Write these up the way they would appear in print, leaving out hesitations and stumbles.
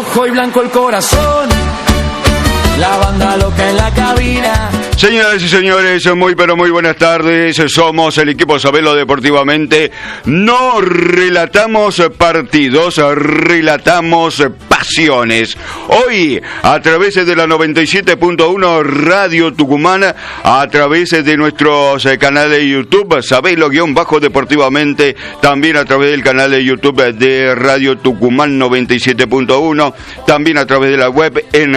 rojo y blanco el corazón, la banda loca en la cabina. Señoras y señores, muy pero muy buenas tardes. Somos el equipo Sabelo Deportivamente. No relatamos partidos, relatamos pasiones. Hoy, a través de la 97.1 Radio Tucumán, a través de nuestros canales de YouTube, Sabelo-Deportivamente, también a través del canal de YouTube de Radio Tucumán 97.1, también a través de la web en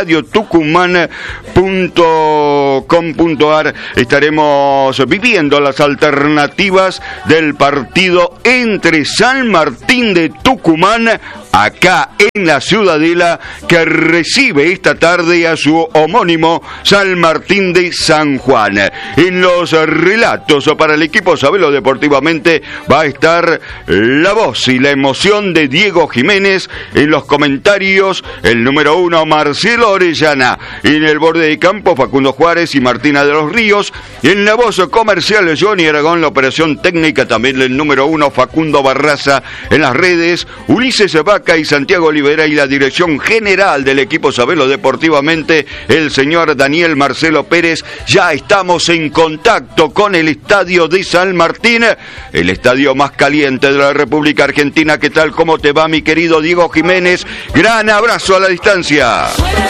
radiotucumán.com.ar. Estaremos viviendo las alternativas del partido entre San Martín de Tucumán, acá en la Ciudadela, que recibe esta tarde a su homónimo San Martín de San Juan. En los relatos para el equipo Sabelo Deportivamente va a estar la voz y la emoción de Diego Jiménez. En los comentarios, el número 1, Marcelo Orellana. En el borde de campo, Facundo Juárez y Martina de los Ríos. En la voz comercial, Johnny Aragón. La operación técnica, también el número 1, Facundo Barraza. En las redes, Ulises Vaca y Santiago Olivera, y la dirección general del equipo Sabelo Deportivamente, el señor Daniel Marcelo Pérez. Ya estamos en contacto con el estadio de San Martín, el estadio más caliente de la República Argentina. ¿Qué tal? ¿Cómo te va, mi querido Diego Jiménez? Gran abrazo a la distancia.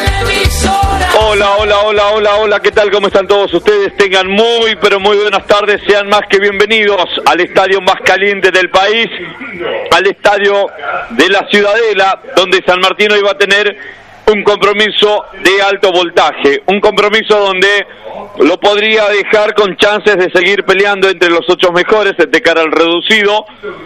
Hola, ¿qué tal? ¿Cómo están todos ustedes? Tengan muy, pero muy buenas tardes, sean más que bienvenidos al estadio más caliente del país, al estadio de la Ciudadela, donde San Martín hoy va a tener un compromiso de alto voltaje, un compromiso donde lo podría dejar con chances de seguir peleando entre los 8 mejores de cara al reducido,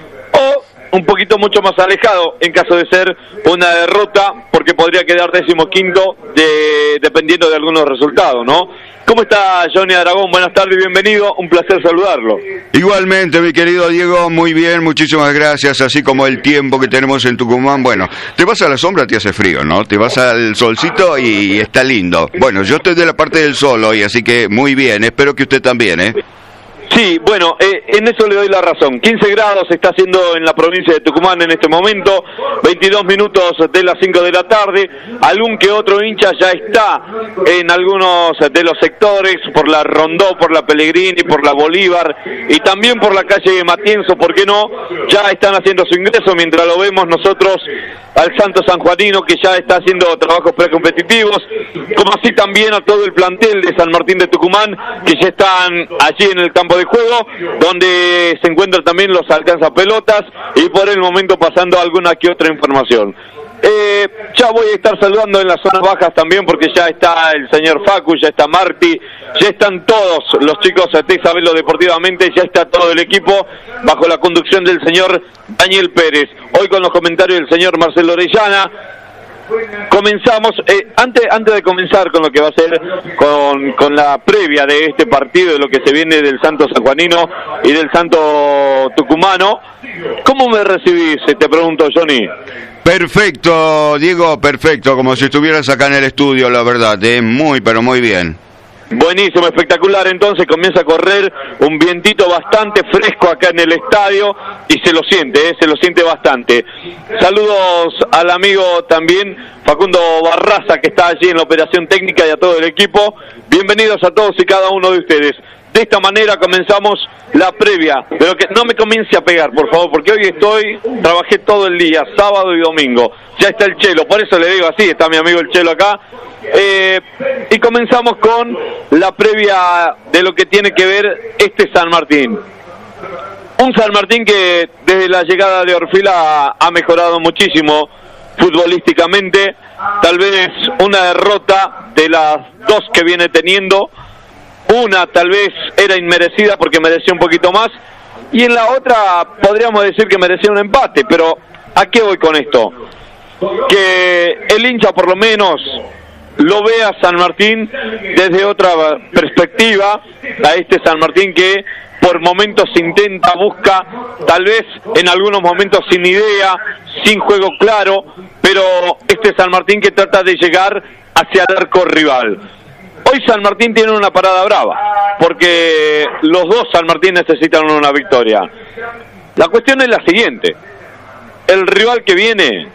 o un poquito mucho más alejado en caso de ser una derrota, porque podría quedar 15º dependiendo de algunos resultados, ¿no? ¿Cómo está Johnny Aragón? Buenas tardes, bienvenido, un placer saludarlo. Igualmente, mi querido Diego, muy bien, muchísimas gracias, así como el tiempo que tenemos en Tucumán. Bueno, te vas a la sombra, te hace frío, ¿no? Te vas al solcito y está lindo. Bueno, yo estoy de la parte del sol hoy, así que muy bien, espero que usted también, ¿eh? Sí, bueno, en eso le doy la razón. 15 grados está haciendo en la provincia de Tucumán en este momento, 22 minutos de las 5 de la tarde. Algún que otro hincha ya está en algunos de los sectores, por la Rondó, por la Pellegrini, por la Bolívar y también por la calle Matienzo, ¿por qué no? Ya están haciendo su ingreso, mientras lo vemos nosotros al Santo Sanjuanino, que ya está haciendo trabajos precompetitivos, como así también a todo el plantel de San Martín de Tucumán, que ya están allí en el campo de juego, donde se encuentran también los alcanzapelotas, y por el momento pasando alguna que otra información. Ya voy a estar saludando en las zonas bajas también, porque ya está el señor Facu, ya está Marti, ya están todos los chicos de Sabelo Deportivamente, ya está todo el equipo bajo la conducción del señor Daniel Pérez. Hoy con los comentarios del señor Marcelo Orellana. Comenzamos, antes de comenzar con lo que va a ser con la previa de este partido, de lo que se viene del Santo Sanjuanino y del Santo Tucumano, ¿cómo me recibís? Te pregunto, Johnny. Perfecto, Diego, perfecto, como si estuvieras acá en el estudio, la verdad, muy, pero muy bien. Buenísimo, espectacular. Entonces comienza a correr un vientito bastante fresco acá en el estadio y se lo siente bastante. Saludos al amigo también Facundo Barraza, que está allí en la operación técnica, y a todo el equipo. Bienvenidos a todos y cada uno de ustedes. De esta manera comenzamos la previa, pero que no me comience a pegar, por favor, porque hoy trabajé todo el día, sábado y domingo. Ya está el Chelo, por eso le digo así, está mi amigo el Chelo acá. Y comenzamos con la previa de lo que tiene que ver este San Martín. Un San Martín que desde la llegada de Orfila ha mejorado muchísimo futbolísticamente. Tal vez una derrota de las 2 que viene teniendo. Una tal vez era inmerecida porque merecía un poquito más, y en la otra podríamos decir que merecía un empate. Pero ¿a qué voy con esto? Que el hincha por lo menos lo ve a San Martín desde otra perspectiva, a este San Martín que por momentos intenta, busca, tal vez en algunos momentos sin idea, sin juego claro, pero este San Martín que trata de llegar hacia el arco rival. Hoy San Martín tiene una parada brava, porque los dos San Martín necesitan una victoria. La cuestión es la siguiente: el rival que viene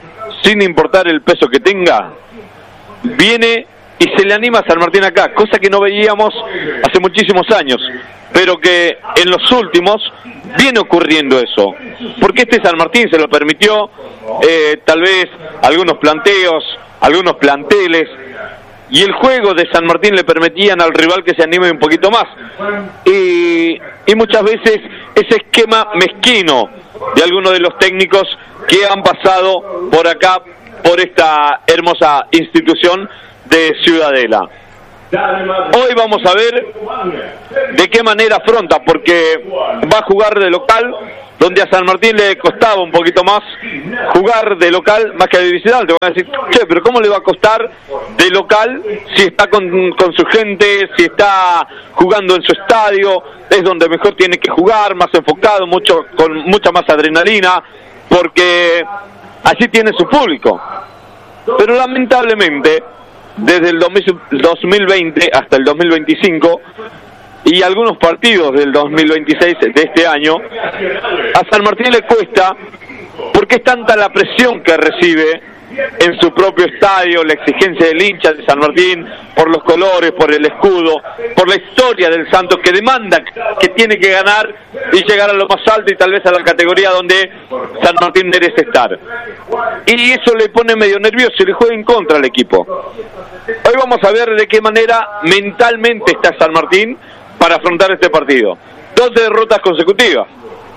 sin importar el peso que tenga, viene y se le anima a San Martín acá, cosa que no veíamos hace muchísimos años, pero que en los últimos viene ocurriendo eso, porque este San Martín se lo permitió, tal vez algunos planteos, algunos planteles, y el juego de San Martín le permitían al rival que se anime un poquito más, y muchas veces ese esquema mezquino de algunos de los técnicos que han pasado por acá, por esta hermosa institución de Ciudadela. Hoy vamos a ver de qué manera afronta, porque va a jugar de local, donde a San Martín le costaba un poquito más jugar de local más que de visitante. Te van a decir, che, pero ¿cómo le va a costar de local si está con su gente, si está jugando en su estadio? Es donde mejor tiene que jugar, más enfocado, con mucha más adrenalina, porque así tiene su público. Pero lamentablemente, desde el 2020 hasta el 2025 y algunos partidos del 2026 de este año, a San Martín le cuesta, porque es tanta la presión que recibe en su propio estadio, la exigencia del hincha de San Martín, por los colores, por el escudo, por la historia del Santos, que demanda que tiene que ganar y llegar a lo más alto y tal vez a la categoría donde San Martín merece estar. Y eso le pone medio nervioso y le juega en contra al equipo. Hoy vamos a ver de qué manera mentalmente está San Martín para afrontar este partido. 2 derrotas consecutivas.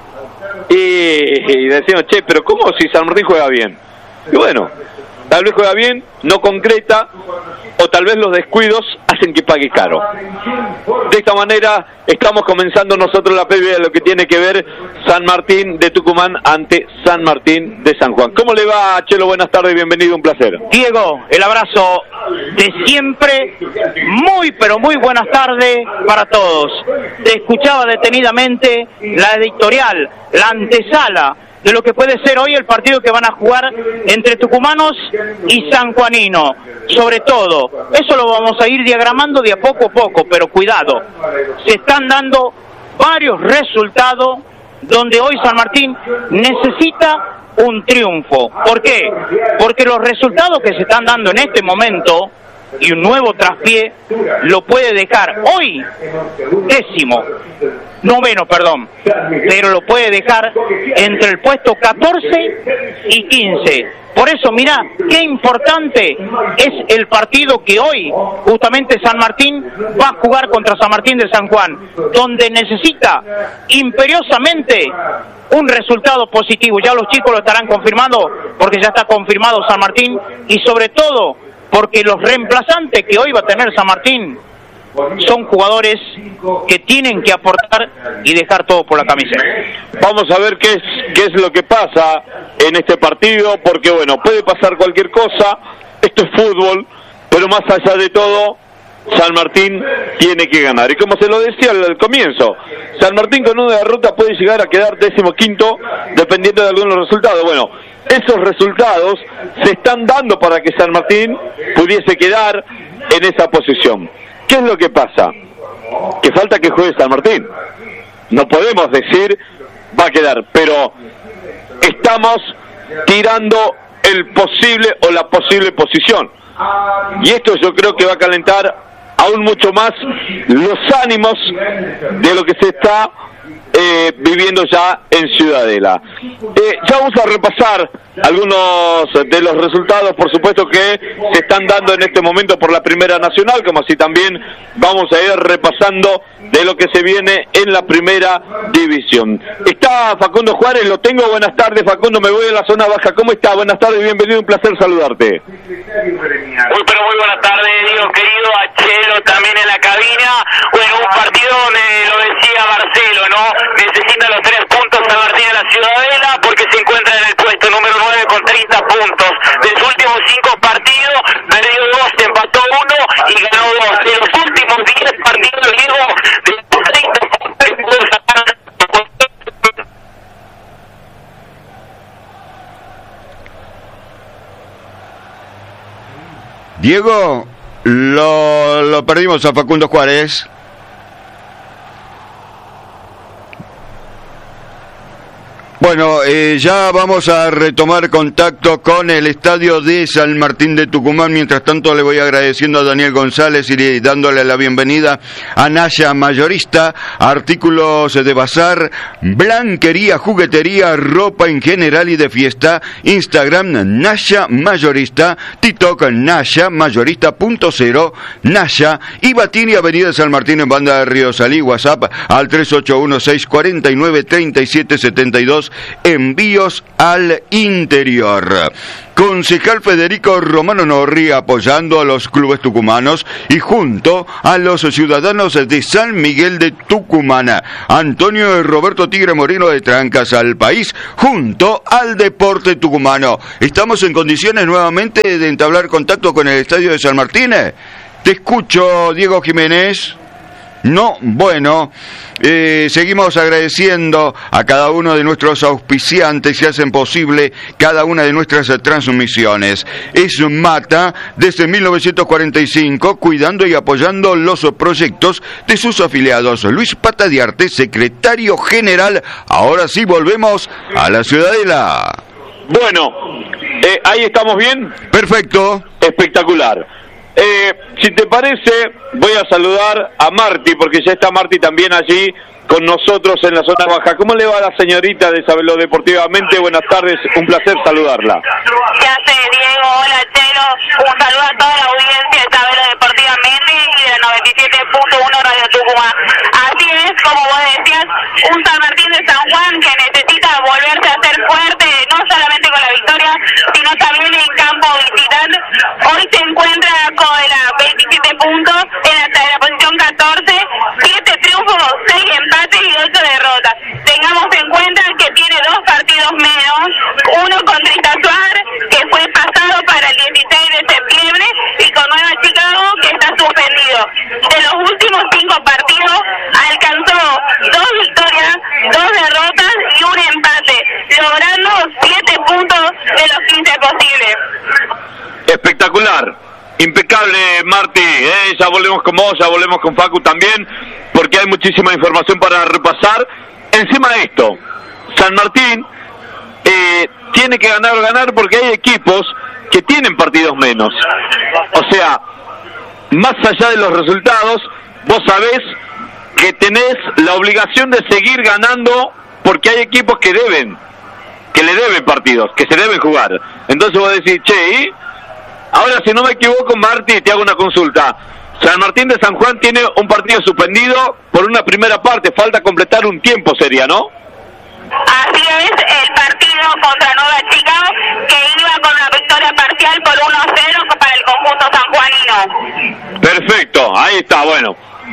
Y decimos, che, pero ¿cómo si San Martín juega bien? Y bueno, tal vez juega bien, no concreta, o tal vez los descuidos hacen que pague caro. De esta manera estamos comenzando nosotros la previa de lo que tiene que ver San Martín de Tucumán ante San Martín de San Juan. ¿Cómo le va, Chelo? Buenas tardes, bienvenido, un placer. Diego, el abrazo de siempre, muy pero muy buenas tardes para todos. Te escuchaba detenidamente la editorial, la antesala de lo que puede ser hoy el partido que van a jugar entre tucumanos y sanjuaninos. Sobre todo, eso lo vamos a ir diagramando de a poco, pero cuidado, se están dando varios resultados donde hoy San Martín necesita un triunfo. ¿Por qué? Porque los resultados que se están dando en este momento y un nuevo traspié lo puede dejar hoy noveno, pero lo puede dejar entre el puesto 14 y 15. Por eso, mirá, qué importante es el partido que hoy justamente San Martín va a jugar contra San Martín de San Juan, donde necesita imperiosamente un resultado positivo. Ya los chicos lo estarán confirmando, porque ya está confirmado San Martín, y sobre todo porque los reemplazantes que hoy va a tener San Martín son jugadores que tienen que aportar y dejar todo por la camiseta. Vamos a ver qué es lo que pasa en este partido, porque bueno, puede pasar cualquier cosa, esto es fútbol, pero más allá de todo, San Martín tiene que ganar. Y como se lo decía al comienzo, San Martín con una derrota puede llegar a quedar 15º, dependiendo de algunos resultados. Bueno, esos resultados se están dando para que San Martín pudiese quedar en esa posición. ¿Qué es lo que pasa? Que falta que juegue San Martín. No podemos decir va a quedar, pero estamos tirando el posible o la posible posición. Y esto yo creo que va a calentar aún mucho más los ánimos de lo que se está viviendo ya en Ciudadela. Ya vamos a repasar algunos de los resultados, por supuesto, que se están dando en este momento por la Primera Nacional, como así también vamos a ir repasando de lo que se viene en la Primera División. Está Facundo Juárez, lo tengo. Buenas tardes, Facundo, me voy a la zona baja. ¿Cómo está? Buenas tardes, bienvenido, un placer saludarte. Muy buenas tardes, Diego querido, a Chelo también en la cabina. Bueno, un partido donde lo decía Marcelo, ¿no? Necesita los 3 puntos San Martín de la Ciudadela, porque se encuentra en el puesto número 9 con 30 puntos. De sus últimos 5 partidos, perdió 2, empató 1 y ganó 2. De los últimos 10 partidos, Diego, de los 30 puntos pudo sacar. Diego, lo perdimos a Facundo Juárez. Bueno, ya vamos a retomar contacto con el estadio de San Martín de Tucumán. Mientras tanto, le voy agradeciendo a Daniel González y dándole la bienvenida a Naya Mayorista, artículos de bazar, blanquería, juguetería, ropa en general y de fiesta. Instagram Naya Mayorista, TikTok Naya Mayorista.0, Naya y Batini, Avenida San Martín en Banda de Río Salí. WhatsApp al 381-649-3772, envíos al interior. Concejal Federico Romano Norri, apoyando a los clubes tucumanos y junto a los ciudadanos de San Miguel de Tucumán. Antonio y Roberto Tigre Moreno de Trancas al país, junto al deporte tucumano. ¿Estamos en condiciones nuevamente de entablar contacto con el estadio de San Martín? Te escucho, Diego Jiménez. No, bueno, seguimos agradeciendo a cada uno de nuestros auspiciantes que hacen posible cada una de nuestras transmisiones. Es Mata, desde 1945, cuidando y apoyando los proyectos de sus afiliados. Luis Pata de Arte, secretario general. Ahora sí volvemos a la Ciudadela. Bueno, ahí estamos bien. Perfecto. Espectacular. Si te parece, voy a saludar a Marti, porque ya está Marti también allí con nosotros en la zona baja. ¿Cómo le va a la señorita de Sabelo Deportivamente? Buenas tardes, un placer saludarla. Ya sé, Diego, hola Chelo, un saludo a toda la audiencia de Sabelo Deportivamente y de 97.1 Radio Tucumán. Así es, como vos decías, un San Martín de San Juan que necesita volverse a ser fuerte, no solamente con la victoria, sino también en campo visitante. Hoy se encuentra con la 27 puntos en la posición 14, 7 triunfos, 6 empates y 8 derrotas. Tengamos en cuenta que tiene 2 partidos menos, uno contra Itazuar, que fue pasado para el 16 de septiembre, y con Nueva Chicago, que está suspendido. De los últimos 5 partidos, alcanzó 2 victorias, 2 derrotas y un empate, logrando 7 puntos de los 15 posibles. Espectacular. Impecable, Marti, ya volvemos con vos, ya volvemos con Facu también, porque hay muchísima información para repasar. Encima de esto, San Martín tiene que ganar porque hay equipos que tienen partidos menos. O sea, más allá de los resultados, vos sabés que tenés la obligación de seguir ganando, porque hay equipos que le deben partidos, que se deben jugar. Entonces vos decís, che, ahora, si no me equivoco, Marti, te hago una consulta. San Martín de San Juan tiene un partido suspendido por una primera parte. Falta completar un tiempo, sería, ¿no? Así es, el partido contra Nueva Chicago, que iba con una victoria parcial por 1-0 para el conjunto sanjuanino. Perfecto, ahí está, bueno.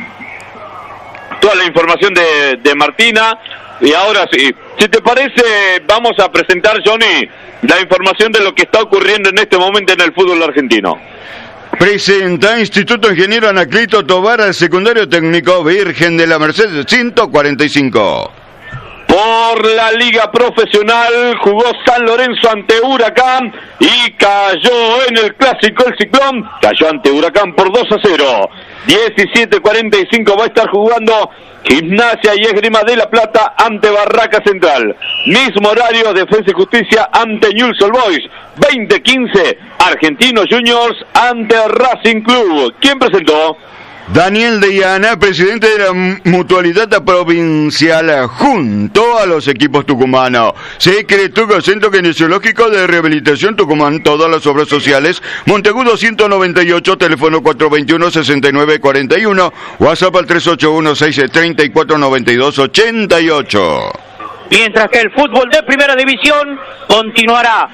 Toda la información de Martina. Y ahora sí, si te parece, vamos a presentar, Johnny, la información de lo que está ocurriendo en este momento en el fútbol argentino. Presenta Instituto Ingeniero Anacleto Tobar al Secundario Técnico Virgen de la Merced 145. Por la Liga Profesional jugó San Lorenzo ante Huracán y cayó en el Clásico el Ciclón. Cayó ante Huracán por 2-0. 17:45 va a estar jugando Gimnasia y Esgrima de La Plata ante Barraca Central. Mismo horario, Defensa y Justicia ante Newell's Old Boys. 20:15, Argentinos Juniors ante Racing Club. ¿Quién presentó? Daniel Deyana, presidente de la Mutualidad Provincial, junto a los equipos tucumanos. Secretario Centro Kinesiológico de Rehabilitación Tucumán, todas las obras sociales. Monteagudo 198, teléfono 421-6941, WhatsApp al 381-634-9288. Mientras que el fútbol de primera división continuará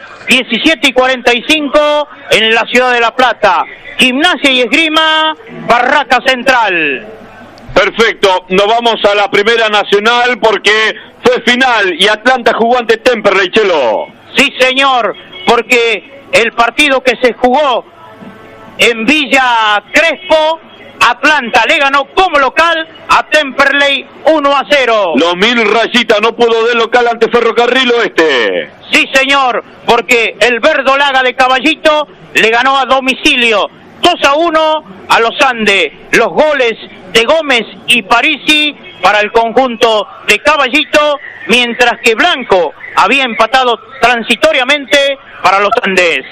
17:45 en la ciudad de La Plata. Gimnasia y Esgrima, Barraca Central. Perfecto, nos vamos a la primera nacional porque fue final y Atlanta jugó ante Temperley, Chelo. Sí, señor, porque el partido que se jugó en Villa Crespo, Atlanta le ganó como local a Temperley 1-0. Los 1000 rayitas no pudo de local ante Ferrocarril Oeste. Sí, señor, porque el Verdolaga de Caballito le ganó a domicilio 2-1 a los Andes. Los goles de Gómez y Parisi para el conjunto de Caballito, mientras que Blanco había empatado transitoriamente para los Andes.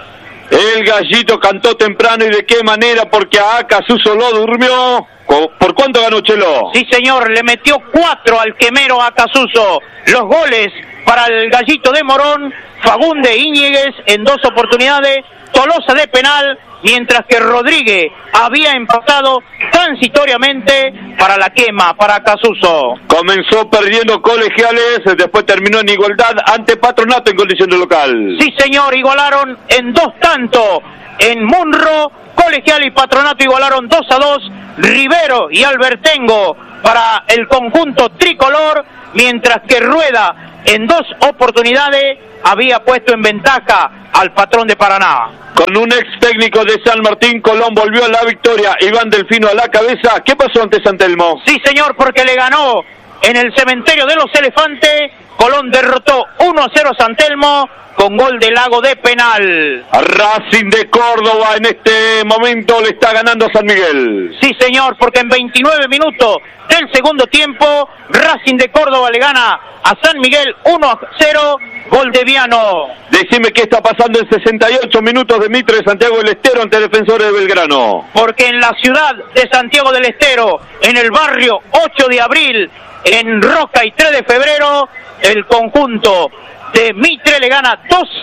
El Gallito cantó temprano, y de qué manera, porque a Acasuso lo durmió. ¿Por cuánto ganó Chelo? Sí, señor, le metió 4 al quemero Acasuso. Los goles para el Gallito de Morón, Fagunde Íñiguez en 2 oportunidades, Tolosa de penal, mientras que Rodríguez había empatado transitoriamente para la quema, para Acasuso. Comenzó perdiendo Colegiales, después terminó en igualdad ante Patronato en condición de local. Sí, señor, igualaron en 2 tantos en Munro. Colegial y Patronato igualaron 2-2. Rivero y Albertengo para el conjunto tricolor, mientras que Rueda en 2 oportunidades había puesto en ventaja al patrón de Paraná. Con un ex técnico de San Martín, Colón volvió a la victoria. Iván Delfino a la cabeza. ¿Qué pasó ante San Telmo? Sí, señor, porque le ganó en el cementerio de los Elefantes. Colón derrotó 1-0 a San Telmo con gol de Lago de penal. Racing de Córdoba en este momento le está ganando a San Miguel. Sí, señor, porque en 29 minutos del segundo tiempo, Racing de Córdoba le gana a San Miguel 1-0, gol de Viano. Decime qué está pasando en 68 minutos de Mitre de Santiago del Estero ante Defensores de Belgrano. Porque en la ciudad de Santiago del Estero, en el barrio 8 de abril, en Roca y 3 de febrero, el conjunto de Mitre le gana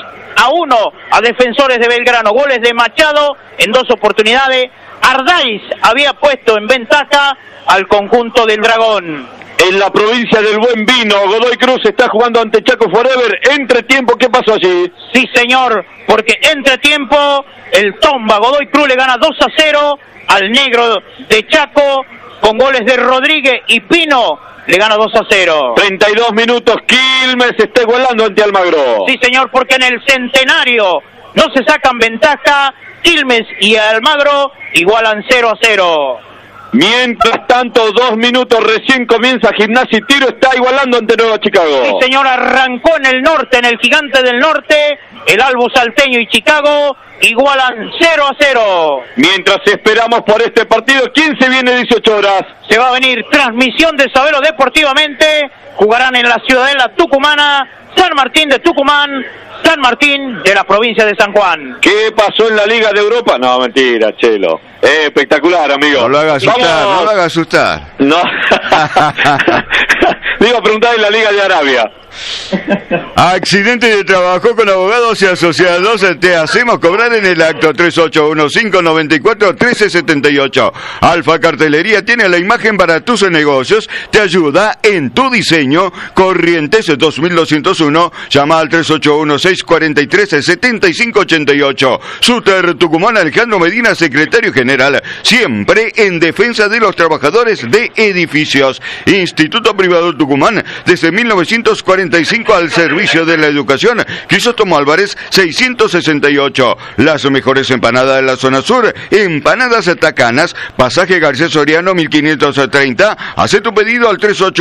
2-1 a Defensores de Belgrano. Goles de Machado en 2 oportunidades. Ardáiz había puesto en ventaja al conjunto del Dragón. En la provincia del Buen Vino, Godoy Cruz está jugando ante Chaco Forever. Entretiempo, ¿qué pasó allí? Sí, señor, porque entretiempo el Tomba Godoy Cruz le gana 2-0 al negro de Chaco con goles de Rodríguez y Pino. Le gana 2-0. 32 minutos, Quilmes está igualando ante Almagro. Sí, señor, porque en el Centenario no se sacan ventaja. Quilmes y Almagro igualan 0-0. Mientras tanto, 2 minutos, recién comienza Gimnasia y Tiro, está igualando ante Nueva Chicago. Sí, señor, arrancó en el norte, en el Gigante del Norte, el Albo Salteño y Chicago igualan 0-0. Mientras esperamos por este partido, ¿quién se viene 18 horas? Se va a venir transmisión de Sabelo Deportivamente, jugarán en la Ciudadela Tucumana, San Martín de Tucumán, San Martín de la provincia de San Juan. ¿Qué pasó en la Liga de Europa? No, mentira, Chelo. Espectacular, amigo. No lo haga asustar, no lo haga asustar. No. Digo, preguntar en la Liga de Arabia. Accidente de trabajo con abogados y asociados, te hacemos cobrar en el acto. 3815941378. Alfa Cartelería tiene la imagen para tus negocios, te ayuda en tu diseño. Corrientes 2201, llama al 3816437588. Suter Tucumán, Alejandro Medina, secretario general, siempre en defensa de los trabajadores de edificios. Instituto Privado Tucumán, desde 1945 al servicio de la educación. Crisóstomo Álvarez 668. Las mejores empanadas de la zona sur, Empanadas Tacanas, pasaje García Soriano 1530. Hace tu pedido al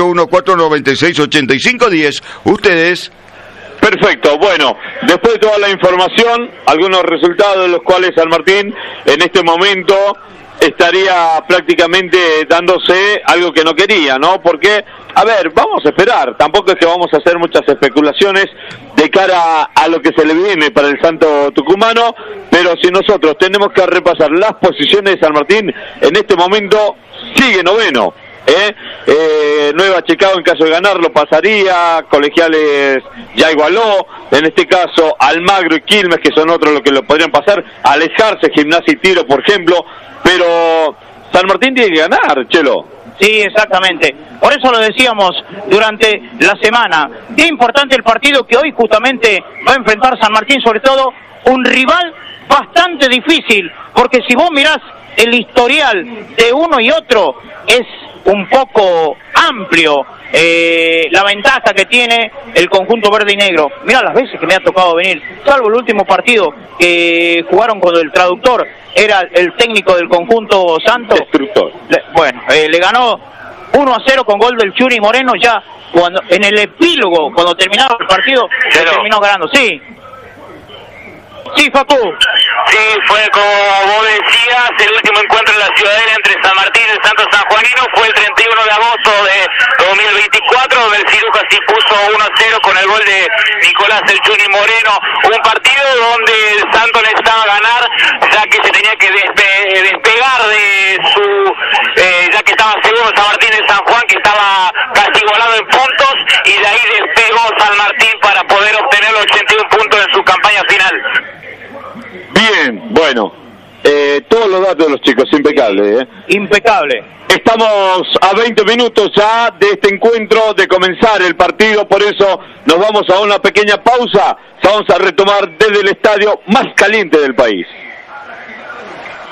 3814968510. Ustedes. Perfecto, bueno, después de toda la información, algunos resultados de los cuales San Martín en este momento estaría prácticamente dándose algo que no quería, ¿no? Porque, a ver, vamos a esperar, tampoco es que vamos a hacer muchas especulaciones de cara a lo que se le viene para el Santo Tucumano, pero si nosotros tenemos que repasar las posiciones de San Martín, en este momento sigue noveno. Nueva Chicago en caso de ganarlo pasaría, Colegiales ya igualó, en este caso Almagro y Quilmes, que son otros los que lo podrían pasar, alejarse Gimnasia y Tiro, por ejemplo, pero San Martín tiene que ganar, Chelo. Sí, exactamente. Por eso lo decíamos durante la semana. Qué importante el partido que hoy justamente va a enfrentar San Martín, sobre todo un rival bastante difícil, porque si vos mirás el historial de uno y otro, es un poco amplio la ventaja que tiene el conjunto verde y negro. Mira las veces que me ha tocado venir, salvo el último partido que jugaron con el traductor, era el técnico del conjunto Santos. Destructor. Le ganó 1-0 con gol del Churi Moreno, ya cuando en el epílogo, cuando terminaba el partido, terminó ganando. Sí, Facu. Sí, fue como vos decías, el último encuentro en la Ciudadela entre San Martín y el Santos Sanjuanino fue el 31 de agosto de 2024, donde el Ciruja sí puso 1-0 con el gol de Nicolás El Chuni Moreno, un partido donde el Santos necesitaba ganar, ya que se tenía que despegar de su, ya que estaba segundo San Martín de San Juan, que estaba casi igualado en puntos, y de ahí despegó San Martín para poder obtener los 81 puntos en su campaña final. Bien, bueno, todos los datos de los chicos, impecable, Impecable. Estamos a 20 minutos ya de este encuentro, de comenzar el partido, por eso nos vamos a una pequeña pausa. Vamos a retomar desde el estadio más caliente del país.